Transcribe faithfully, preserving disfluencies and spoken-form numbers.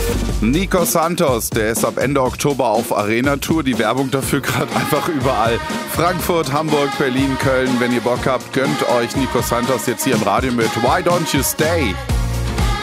Nico Santos, der ist ab Ende Oktober auf Arena-Tour. Die Werbung dafür gerade einfach überall. Frankfurt, Hamburg, Berlin, Köln. Wenn ihr Bock habt, gönnt euch Nico Santos jetzt hier im Radio mit Why Don't You Stay?